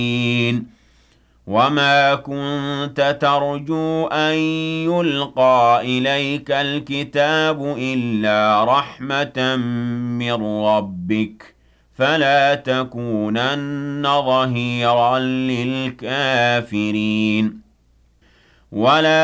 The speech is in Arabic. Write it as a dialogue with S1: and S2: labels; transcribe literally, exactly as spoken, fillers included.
S1: وَمَا كُنتَ تَرْجُو أَن يُلْقَىٰ إِلَيْكَ الْكِتَابُ إِلَّا رَحْمَةً مِّن رَّبِّكَ فَلَا تَكُونَنَّ ظَهِيرًا لِّلْكَافِرِينَ وَلَا